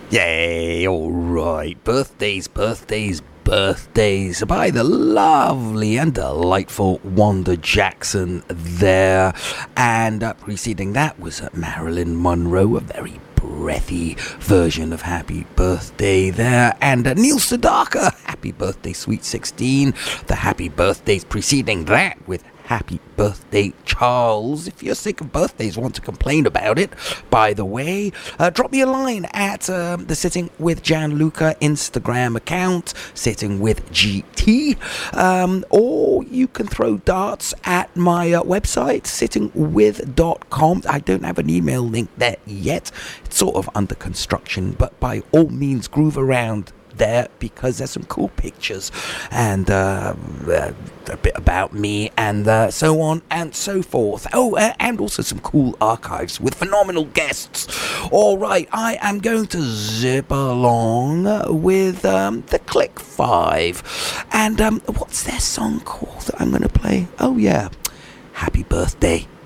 Yay, alright. Birthdays by the lovely and delightful Wanda Jackson there. And preceding that was Marilyn Monroe, a very breathy version of Happy Birthday there. And Neil Sedaka, Happy Birthday Sweet 16. The Happy Birthdays preceding that with Happy Birthday, Charles. If you're sick of birthdays, want to complain about it, by the way, drop me a line at the Sitting with Gianluca Instagram account, Sitting with GT, or you can throw darts at my website, sittingwith.com. I don't have an email link there yet. It's sort of under construction, but by all means, groove around there because there's some cool pictures and a bit about me and so on and so forth. And also some cool archives with phenomenal guests. Alright, I am going to zip along with the Click 5. And what's their song called that I'm going to play? Oh yeah, Happy Birthday.